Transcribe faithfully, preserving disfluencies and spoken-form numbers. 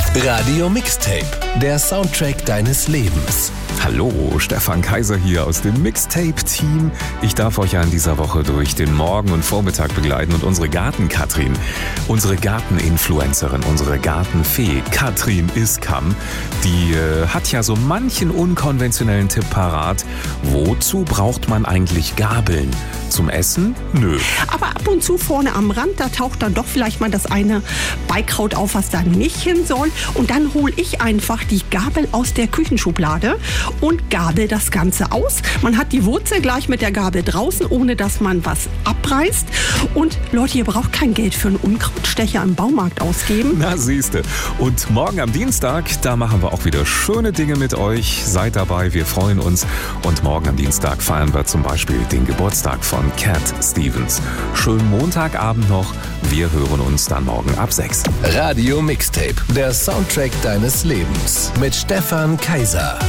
Radio Mixtape, der Soundtrack deines Lebens. Hallo, Stefan Kaiser hier aus dem Mixtape-Team. Ich darf euch ja in dieser Woche durch den Morgen und Vormittag begleiten und unsere Garten-Katrin, unsere Garteninfluencerin, unsere Gartenfee Katrin Iskam, die äh, hat ja so manchen unkonventionellen Tipp parat. Wozu braucht man eigentlich Gabeln? Zum Essen? Nö. Aber ab und zu vorne am Rand, da taucht dann doch vielleicht mal das eine Beikraut auf, was da nicht hin soll. Und dann hole ich einfach die Gabel aus der Küchenschublade und gabel das Ganze aus. Man hat die Wurzel gleich mit der Gabel draußen, ohne dass man was abreißt. Und Leute, ihr braucht kein Geld für einen Unkrautstecher im Baumarkt ausgeben. Na siehste. Und morgen am Dienstag, da machen wir auch wieder schöne Dinge mit euch. Seid dabei, wir freuen uns. Und morgen am Dienstag feiern wir zum Beispiel den Geburtstag von Cat Stevens. Schönen Montagabend noch. Wir hören uns dann morgen ab sechs. Radio Mixtape, der Soundtrack deines Lebens mit Stefan Kaiser.